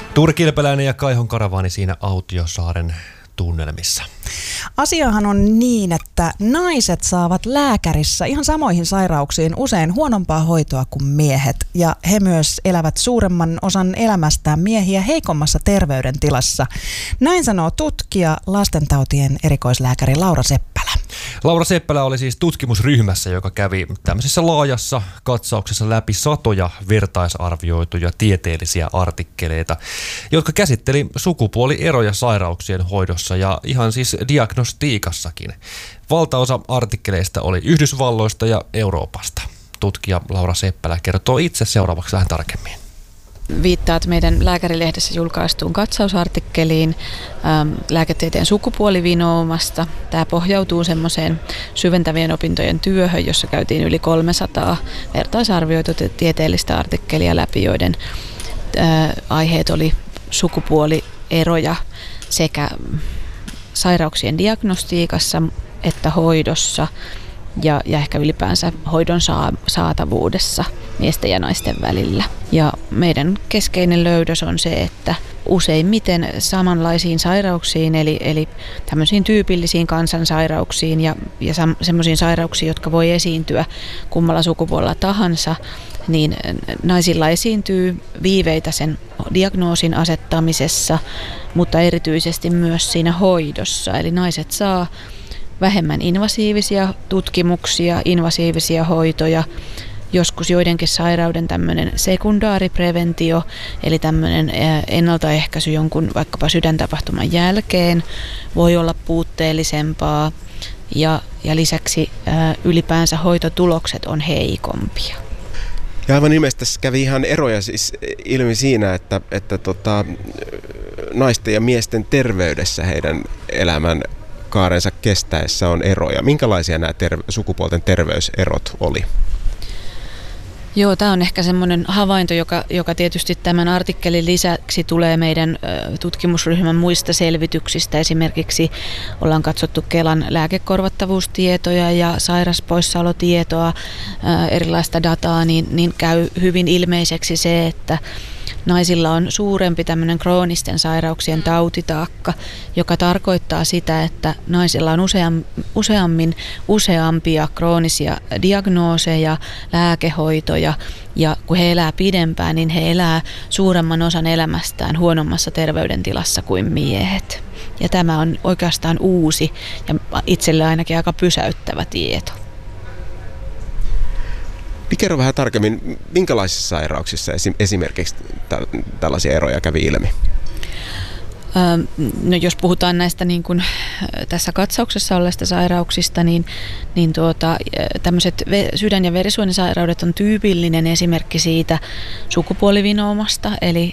Tuuri Kilpeläinen ja Kaihon karavaani siinä Autiosaaren tunnelmissa. Asiahan on niin, että naiset saavat lääkärissä ihan samoihin sairauksiin usein huonompaa hoitoa kuin miehet. Ja he myös elävät suuremman osan elämästään miehiä heikommassa terveydentilassa. Näin sanoo tutkija, lastentautien erikoislääkäri Laura Seppälä. Laura Seppälä oli siis tutkimusryhmässä, joka kävi tämmöisessä laajassa katsauksessa läpi satoja vertaisarvioituja tieteellisiä artikkeleita, jotka käsitteli sukupuolieroja sairauksien hoidossa ja ihan siis diagnostiikassakin. Valtaosa artikkeleista oli Yhdysvalloista ja Euroopasta. Tutkija Laura Seppälä kertoo itse seuraavaksi vähän tarkemmin. Viittaat meidän Lääkärilehdessä julkaistuun katsausartikkeliin lääketieteen sukupuolivinoumasta. Tämä pohjautuu semmoiseen syventävien opintojen työhön, jossa käytiin yli 300 vertaisarvioitu tieteellistä artikkelia läpi, joiden aiheet oli sukupuolieroja sekä sairauksien diagnostiikassa että hoidossa ja ehkä ylipäänsä hoidon saatavuudessa miesten ja naisten välillä. Ja meidän keskeinen löydös on se, että useimmiten samanlaisiin sairauksiin, eli tämmöisiin tyypillisiin kansansairauksiin ja semmoisiin sairauksiin, jotka voi esiintyä kummalla sukupuolella tahansa, niin naisilla esiintyy viiveitä sen diagnoosin asettamisessa, mutta erityisesti myös siinä hoidossa. Eli naiset saa vähemmän invasiivisia tutkimuksia, invasiivisia hoitoja, joskus joidenkin sairauden tämmöinen sekundaaripreventio, eli tämmöinen ennaltaehkäisy jonkun vaikkapa sydäntapahtuman jälkeen voi olla puutteellisempaa ja lisäksi ylipäänsä hoitotulokset on heikompia. Ja aivan ilmeisesti tässä kävi ihan eroja siis ilmi siinä, että naisten ja miesten terveydessä heidän elämän kaarensa kestäessä on eroja. Minkälaisia nämä sukupuolten terveyserot oli? Joo, tämä on ehkä semmoinen havainto, joka tietysti tämän artikkelin lisäksi tulee meidän tutkimusryhmän muista selvityksistä. Esimerkiksi ollaan katsottu Kelan lääkekorvattavuustietoja ja sairaspoissaolotietoa, erilaista dataa, niin käy hyvin ilmeiseksi se, että naisilla on suurempi tämmöinen kroonisten sairauksien tautitaakka, joka tarkoittaa sitä, että naisilla on useampia kroonisia diagnooseja, lääkehoitoja ja kun he elää pidempään, niin he elää suuremman osan elämästään huonommassa terveydentilassa kuin miehet. Ja tämä on oikeastaan uusi ja itselle ainakin aika pysäyttävä tieto. Kerro vähän tarkemmin, minkälaisissa sairauksissa esimerkiksi tällaisia eroja kävi ilmi? No jos puhutaan näistä niin kuin tässä katsauksessa olleista sairauksista, niin tämmöiset sydän- ja verisuonisairaudet on tyypillinen esimerkki siitä sukupuolivinoumasta, eli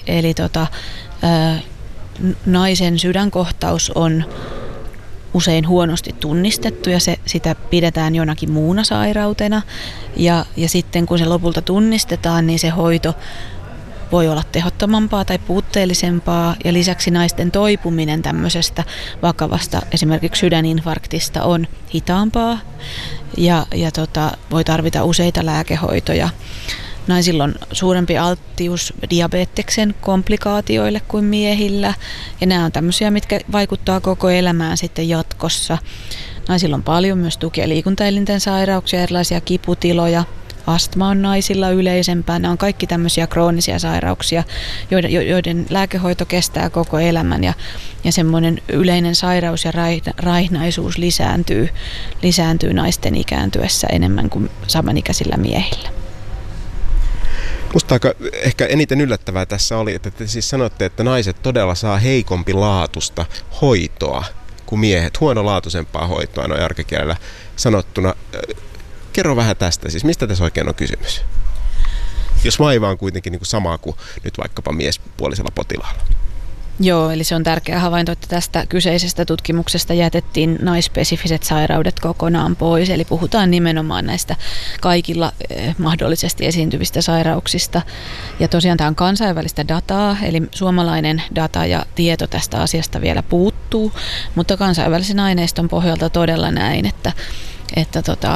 naisen sydänkohtaus on usein huonosti tunnistettu ja sitä pidetään jonakin muuna sairautena. Ja sitten kun se lopulta tunnistetaan, niin se hoito voi olla tehottomampaa tai puutteellisempaa ja lisäksi naisten toipuminen tämmöisestä vakavasta esimerkiksi sydäninfarktista on hitaampaa ja voi tarvita useita lääkehoitoja. Naisilla on suurempi alttius diabeteksen komplikaatioille kuin miehillä ja nämä on tämmöisiä, mitkä vaikuttaa koko elämään sitten jatkossa. Naisilla on paljon myös tuki- ja liikuntaelinten sairauksia, erilaisia kiputiloja. Astma on naisilla yleisempää. Nämä on kaikki tämmöisiä kroonisia sairauksia, joiden lääkehoito kestää koko elämän ja semmoinen yleinen sairaus ja raihnaisuus lisääntyy naisten ikääntyessä enemmän kuin samanikäisillä miehillä. Musta aika ehkä eniten yllättävää tässä oli, että te siis sanotte, että naiset todella saa heikompi laatusta hoitoa kuin miehet, huonolaatuisempaa hoitoa noin arkikielellä sanottuna. Kerro vähän tästä, siis mistä tässä oikein on kysymys? Jos vaiva on kuitenkin niin kuin sama kuin nyt vaikkapa miespuolisella potilaalla. Joo, eli se on tärkeä havainto, että tästä kyseisestä tutkimuksesta jätettiin naisspesifiset sairaudet kokonaan pois. Eli puhutaan nimenomaan näistä kaikilla mahdollisesti esiintyvistä sairauksista. Ja tosiaan tämä on kansainvälistä dataa, eli suomalainen data ja tieto tästä asiasta vielä puuttuu. Mutta kansainvälisen aineiston pohjalta todella näin, että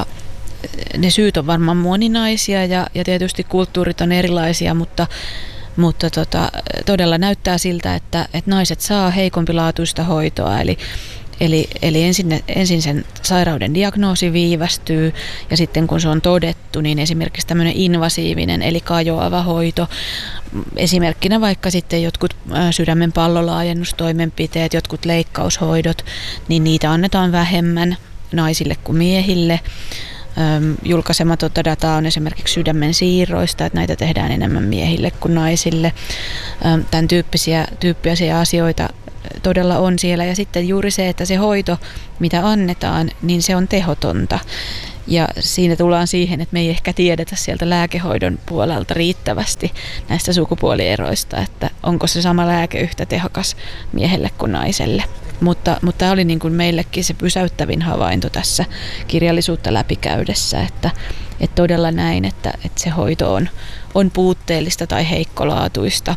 ne syyt on varmaan moninaisia ja tietysti kulttuurit on erilaisia, mutta mutta todella näyttää siltä, että naiset saa heikompilaatuista hoitoa, Eli ensin sen sairauden diagnoosi viivästyy ja sitten kun se on todettu, niin esimerkiksi tämmöinen invasiivinen eli kajoava hoito, esimerkkinä vaikka sitten jotkut sydämen pallolaajennustoimenpiteet, jotkut leikkaushoidot, niin niitä annetaan vähemmän naisille kuin miehille. Julkaisematonta dataa on esimerkiksi sydämen siirroista, että näitä tehdään enemmän miehille kuin naisille. Tämän tyyppisiä asioita todella on siellä. Ja sitten juuri se, että se hoito, mitä annetaan, niin se on tehotonta. Ja siinä tullaan siihen, että me ei ehkä tiedetä sieltä lääkehoidon puolelta riittävästi näistä sukupuolieroista, että onko se sama lääke yhtä tehokas miehelle kuin naiselle. Mutta tämä oli niin kuin meillekin se pysäyttävin havainto tässä kirjallisuutta läpikäydessä, että todella näin, että se hoito on puutteellista tai heikkolaatuista.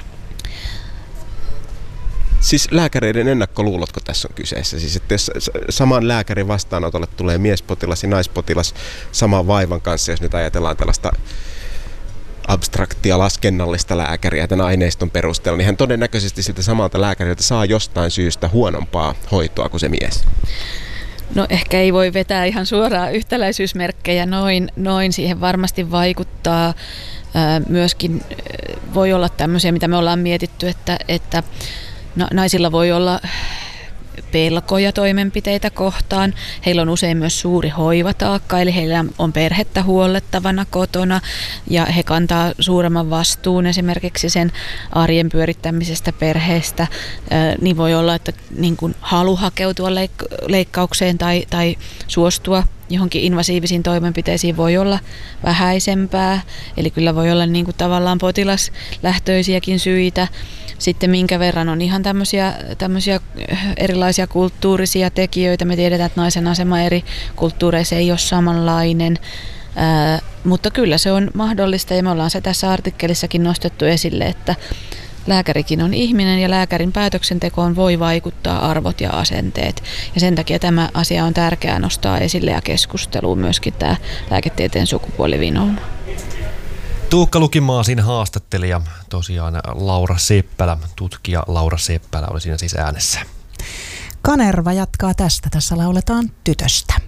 Siis lääkäreiden ennakkoluulotko tässä on kyseessä? Siis että jos saman lääkärin vastaanotolle tulee miespotilas ja naispotilas saman vaivan kanssa, jos nyt ajatellaan tällaista abstraktia laskennallista lääkäriä tämän aineiston perusteella, niin hän todennäköisesti siltä samalta lääkäriltä saa jostain syystä huonompaa hoitoa kuin se mies. No ehkä ei voi vetää ihan suoraan yhtäläisyysmerkkejä noin. Siihen varmasti vaikuttaa. Myöskin voi olla tämmöisiä, mitä me ollaan mietitty, että naisilla voi olla pelkoja toimenpiteitä kohtaan. Heillä on usein myös suuri hoivataakka, eli heillä on perhettä huollettavana kotona ja he kantaa suuremman vastuun esimerkiksi sen arjen pyörittämisestä perheestä. Niin voi olla, että niin kuin halu hakeutua leikkaukseen tai suostua johonkin invasiivisiin toimenpiteisiin voi olla vähäisempää, eli kyllä voi olla niin kuin tavallaan potilaslähtöisiäkin syitä. Sitten minkä verran on ihan tämmöisiä erilaisia kulttuurisia tekijöitä. Me tiedetään, että naisen asema eri kulttuureissa ei ole samanlainen, mutta kyllä se on mahdollista ja me ollaan se tässä artikkelissakin nostettu esille, että lääkärikin on ihminen ja lääkärin päätöksentekoon voi vaikuttaa arvot ja asenteet. Ja sen takia tämä asia on tärkeää nostaa esille ja keskusteluun myöskin tämä lääketieteen sukupuolivinouma. Tuukka Lukimaasin haastattelija, tosiaan Laura Seppälä, tutkija Laura Seppälä oli siinä siis äänessä. Kanerva jatkaa tästä. Tässä lauletaan Tytöstä.